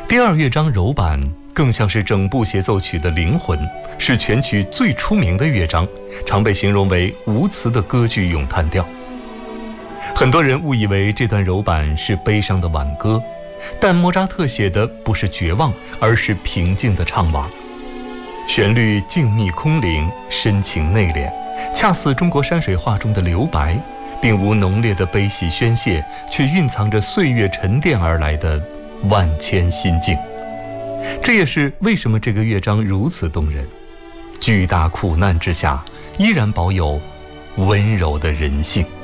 第二乐章柔板更像是整部协奏曲的灵魂，是全曲最出名的乐章，常被形容为无词的歌剧咏叹调。很多人误以为这段柔板是悲伤的挽歌，但莫扎特写的不是绝望，而是平静的怅惘。旋律静谧空灵，深情内敛，恰似中国山水画中的留白，并无浓烈的悲喜宣泄，却蕴藏着岁月沉淀而来的万千心境。这也是为什么这个乐章如此动人，巨大苦难之下依然保有温柔的人性。